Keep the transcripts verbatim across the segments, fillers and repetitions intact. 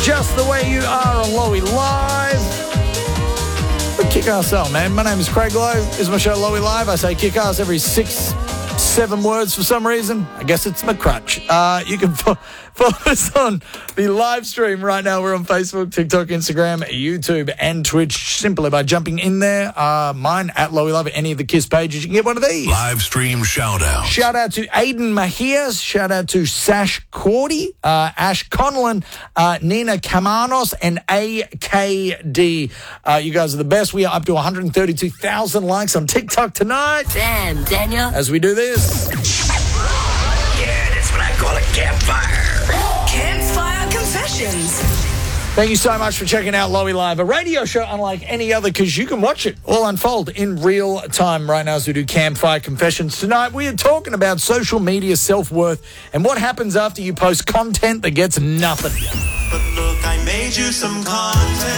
Just the Way You Are on Lowy Live. We kick ass out, man. My name is Craig Lowe. This is my show, Lowy Live. I say kick ass every six, seven words for some reason. I guess it's my crutch. Uh, you can fo- follow us on the live stream right now. We're on Facebook, TikTok, Instagram, YouTube, and Twitch simply by jumping in there. Uh, mine at Lowy Live, any of the KISS pages. You can get one of these. Live stream shout out. Shout out to Aiden Mahias. Shout out to Sash Cordy, uh, Ash Conlon, uh, Nina Kamanos, and A K D. Uh, you guys are the best. We are up to one hundred thirty-two thousand likes on TikTok tonight. Damn, Daniel. As we do this. Yeah, that's what I call a campfire. Campfire Confessions. Thank you so much for checking out Lowy Live, a radio show unlike any other because you can watch it all unfold in real time right now as we do Campfire Confessions. Tonight we are talking about social media self-worth and what happens after you post content that gets nothing. But look, I made you some content.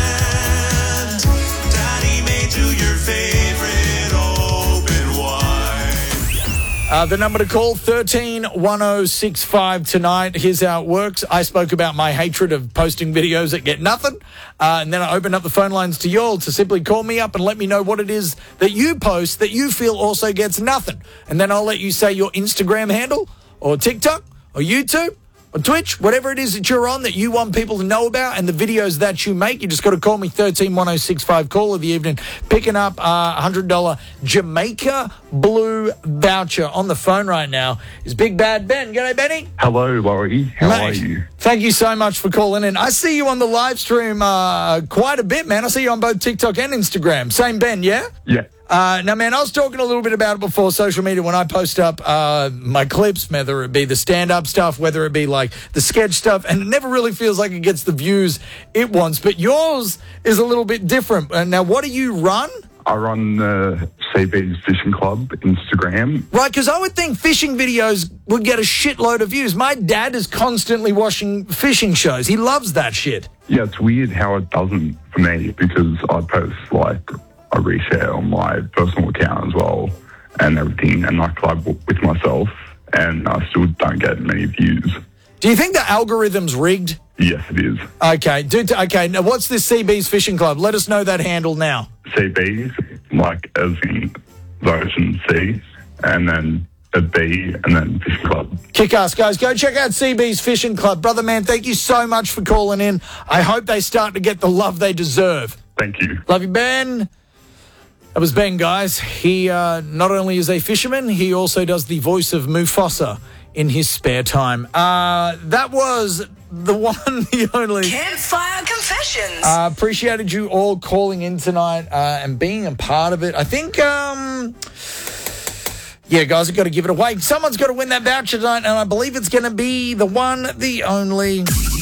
Daddy made you your favorite open wide. Uh, the number to call, thirteen one oh six five tonight. Here's how it works. I spoke about my hatred of posting videos that get nothing. Uh, and then I opened up the phone lines to y'all to simply call me up and let me know what it is that you post that you feel also gets nothing. And then I'll let you say your Instagram handle or TikTok or YouTube or Twitch, whatever it is that you're on that you want people to know about and the videos that you make. You just got to call me, thirteen one oh six five, call of the evening, picking up a uh, one hundred dollars Jamaica Blue voucher. On the phone right now is Big Bad Ben. G'day, Benny. Hello, Laurie. How Mate, are you? Thank you so much for calling in. I see you on the live stream uh, quite a bit, man. I see you on both TikTok and Instagram. Same Ben, yeah? Yeah. Uh, now, man, I was talking a little bit about it before social media when I post up uh, my clips, whether it be the stand-up stuff, whether it be like the sketch stuff, and it never really feels like it gets the views it wants. But yours is a little bit different. Uh, now, what do you run? I run the C B's Fishing Club Instagram. Right, because I would think fishing videos would get a shitload of views. My dad is constantly watching fishing shows. He loves that shit. Yeah, it's weird how it doesn't for me because I post like I reshare on my personal account as well and everything, and I collab with myself, and I still don't get many views. Do you think the algorithm's rigged? Yes, it is. Okay, do t- okay. Now, what's this C B's Fishing Club? Let us know that handle now. C B's, like as in the ocean sea, and then a B, and then Fishing Club. Kick ass, guys. Go check out C B's Fishing Club. Brother, man, thank you so much for calling in. I hope they start to get the love they deserve. Thank you. Love you, Ben. That was Ben, guys. He uh, not only is a fisherman, he also does the voice of Mufasa in his spare time. Uh, that was the one, the only. Campfire Confessions. Uh, appreciated you all calling in tonight uh, and being a part of it. I think, um, yeah, guys, I've got to give it away. Someone's got to win that voucher tonight, and I believe it's going to be the one, the only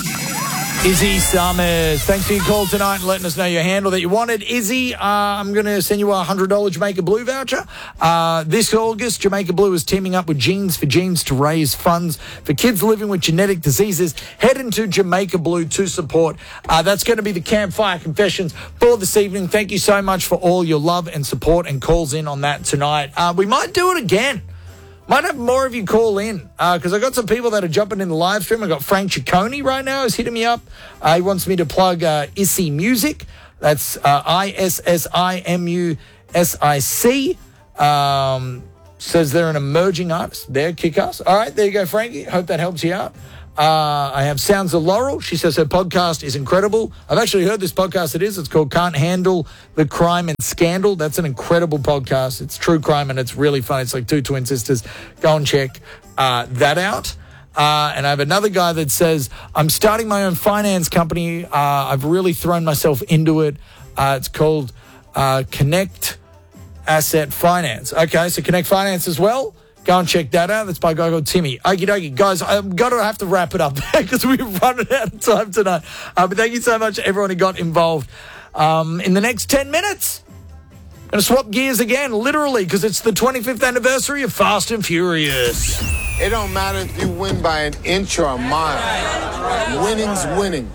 Izzy Summers. Thanks for your call tonight and letting us know your handle that you wanted. Izzy, uh, I'm going to send you a one hundred dollars Jamaica Blue voucher. Uh, this August, Jamaica Blue is teaming up with Genes for Genes to raise funds for kids living with genetic diseases. Head into Jamaica Blue to support. Uh, that's going to be the Campfire Confessions for this evening. Thank you so much for all your love and support and calls in on that tonight. Uh, we might do it again. Might have more of you call in because uh, I got some people that are jumping in the live stream. I got Frank Ciccone right now who's hitting me up. Uh, he wants me to plug uh, Issy Music. That's uh, I S S I M U S I C. Um, says they're an emerging artist. They're kick-ass. All right, there you go, Frankie. Hope that helps you out. Uh, I have Sounds of Laurel. She says her podcast is incredible. I've actually heard this podcast. It is. It's called Can't Handle the Crime and Scandal. That's an incredible podcast. It's true crime and it's really fun. It's like two twin sisters. Go and check uh, that out. Uh, and I have another guy that says, I'm starting my own finance company. Uh, I've really thrown myself into it. Uh, it's called uh, Connect Asset Finance. Okay, so Connect Finance as well. Go and check that out. That's by a guy called Timmy. Okie dokie. Guys, I'm going to have to wrap it up because we've run out of time tonight. Uh, but thank you so much to everyone who got involved. Um, in the next ten minutes, I'm going to swap gears again, literally, because it's the twenty-fifth anniversary of Fast and Furious. It don't matter if you win by an inch or a mile. Winning's winning.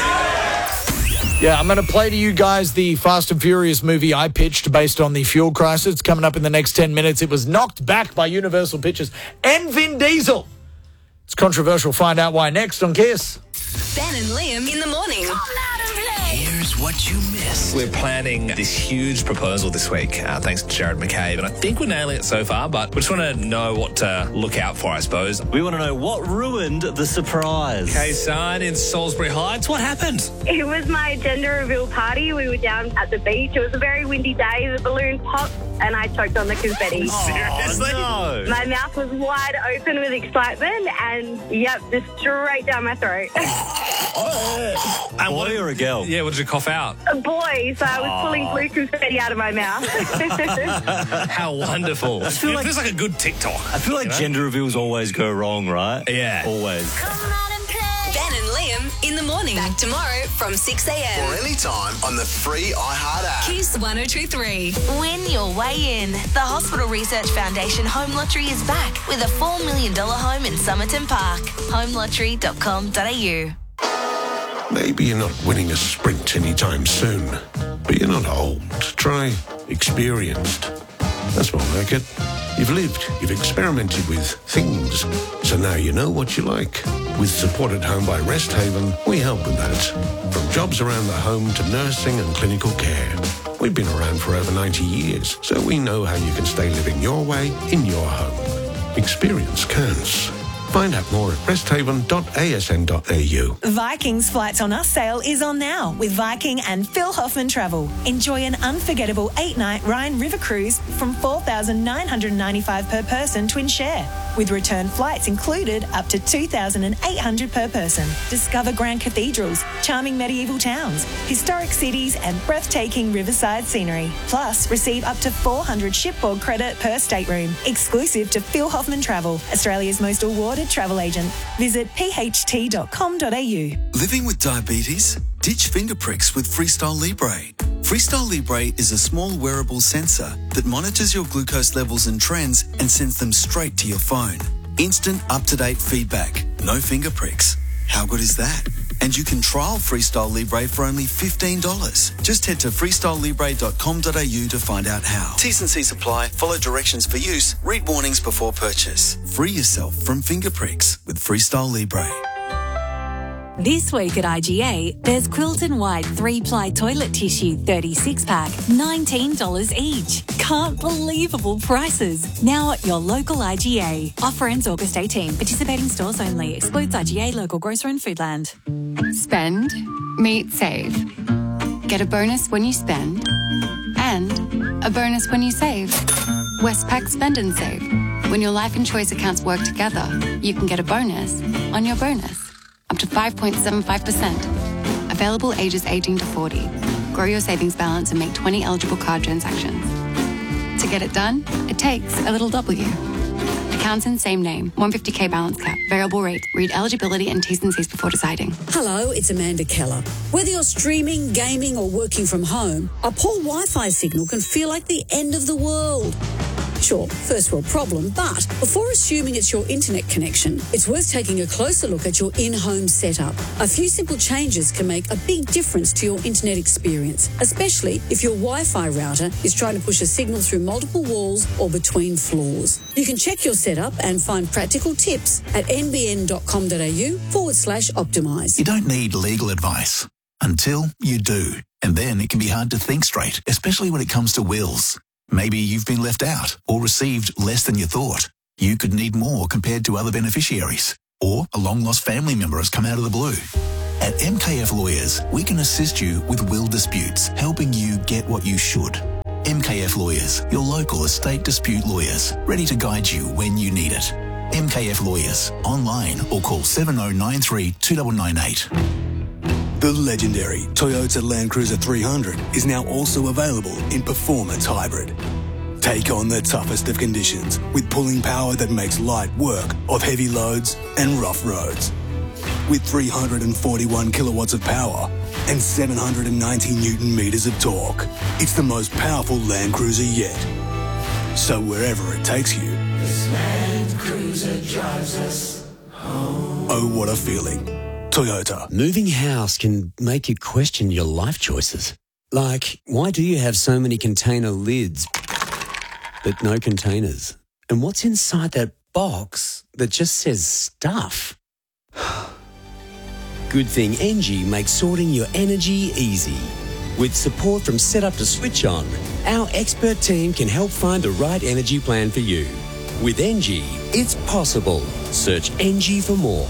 Yeah, I'm going to play to you guys the Fast and Furious movie I pitched based on the fuel crisis. It's coming up in the next ten minutes. It was knocked back by Universal Pictures and Vin Diesel. It's controversial. Find out why next on KISS. Ben and Liam in the morning. Here's what you missed. We're planning this huge proposal this week, uh, thanks to Jared McCabe, and I think we're nailing it so far, but we just want to know what to look out for, I suppose. We want to know what ruined the surprise. Okay, son, in Salisbury Heights, what happened? It was my gender reveal party. We were down at the beach. It was a very windy day. The balloon popped and I choked on the confetti. Seriously? Oh, no. My mouth was wide open with excitement and, yep, just straight down my throat. And Boy or a girl? Yeah, what did you cough out? A boy, so I was pulling blue confetti out of my mouth. How wonderful. It feel like- feels like a good TikTok. I feel like You know? gender reveals always go wrong, right? Yeah. Always. Ben and Liam in the morning. Back tomorrow from six a.m. Or anytime on the free iHeart app. Kiss one oh two three. Win your way in. The Hospital Research Foundation Home Lottery is back with a four million dollars home in Somerton Park. home lottery dot com dot a u. Maybe you're not winning a sprint anytime soon, but you're not old. Try experienced. That's more like it. You've lived, you've experimented with things, so now you know what you like. With support at home by Rest Haven, we help with that. From jobs around the home to nursing and clinical care. We've been around for over ninety years, so we know how you can stay living your way in your home. Experience counts. Find out more at rest haven dot a s n dot a u. Viking's Flights on Us sale is on now with Viking and Phil Hoffman Travel. Enjoy an unforgettable eight-night Rhine River cruise from four thousand nine hundred ninety-five dollars per person twin share. With return flights included up to two thousand eight hundred dollars per person. Discover grand cathedrals, charming medieval towns, historic cities and breathtaking riverside scenery. Plus, receive up to four hundred shipboard credit per stateroom. Exclusive to Phil Hoffman Travel, Australia's most awarded travel agent. Visit p h t dot com dot a u. Living with diabetes? Ditch finger pricks with Freestyle Libre. Freestyle Libre is a small wearable sensor that monitors your glucose levels and trends and sends them straight to your phone. Instant up-to-date feedback. No finger pricks. How good is that? And you can trial Freestyle Libre for only fifteen dollars. Just head to freestyle libre dot com dot a u to find out how. T's and C's apply. Follow directions for use. Read warnings before purchase. Free yourself from finger pricks with Freestyle Libre. This week at I G A, there's Quilton White three-ply toilet tissue thirty-six pack, nineteen dollars each. Can't believable prices. Now at your local I G A. Offer ends August eighteenth. Participating stores only. Excludes I G A, local grocer and Foodland. Spend, meet, save. Get a bonus when you spend and a bonus when you save. Westpac Spend and Save. When your life and choice accounts work together, you can get a bonus on your bonus. Up to five point seven five percent. Available ages eighteen to forty. Grow your savings balance and make twenty eligible card transactions. To get it done, it takes a little W. Accounts in same name. one hundred fifty k balance cap. Variable rate. Read eligibility and T's and C's before deciding. Hello, it's Amanda Keller. Whether you're streaming, gaming or working from home, a poor Wi-Fi signal can feel like the end of the world. Sure, first world problem, but before assuming it's your internet connection, it's worth taking a closer look at your in-home setup. A few simple changes can make a big difference to your internet experience, especially if your Wi-Fi router is trying to push a signal through multiple walls or between floors. You can check your setup and find practical tips at n b n dot com dot a u forward slash optimise. You don't need legal advice until you do. And then it can be hard to think straight, especially when it comes to wills. Maybe you've been left out or received less than you thought. You could need more compared to other beneficiaries. Or a long-lost family member has come out of the blue. At M K F Lawyers, we can assist you with will disputes, helping you get what you should. M K F Lawyers, your local estate dispute lawyers, ready to guide you when you need it. M K F Lawyers, online or call seven oh nine three two nine nine eight. The legendary Toyota Land Cruiser three hundred is now also available in Performance Hybrid. Take on the toughest of conditions with pulling power that makes light work of heavy loads and rough roads. With three hundred forty-one kilowatts of power and seven hundred ninety newton meters of torque, it's the most powerful Land Cruiser yet. So wherever it takes you, this Land Cruiser drives us home. Oh, what a feeling. Toyota. Moving house can make you question your life choices. Like, why do you have so many container lids, but no containers? And what's inside that box that just says stuff? Good thing Engie makes sorting your energy easy. With support from setup to switch on, our expert team can help find the right energy plan for you. With Engie, it's possible. Search Engie for more.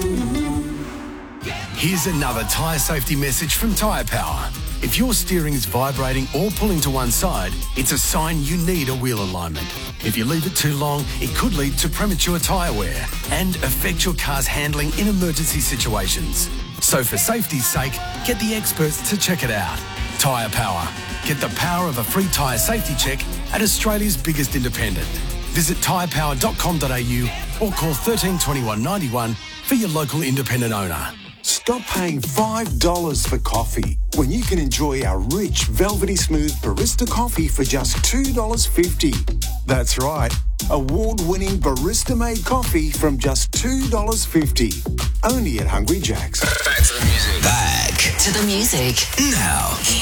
Here's another tyre safety message from Tyre Power. If your steering is vibrating or pulling to one side, it's a sign you need a wheel alignment. If you leave it too long, it could lead to premature tyre wear and affect your car's handling in emergency situations. So for safety's sake, get the experts to check it out. Tyre Power. Get the power of a free tyre safety check at Australia's biggest independent. Visit tyre power dot com dot a u or call thirteen twenty-one ninety-one for your local independent owner. Stop paying five dollars for coffee when you can enjoy our rich, velvety smooth barista coffee for just two dollars fifty. That's right, award-winning barista-made coffee from just two dollars fifty. Only at Hungry Jack's. Back to the music. Back to the music. Now.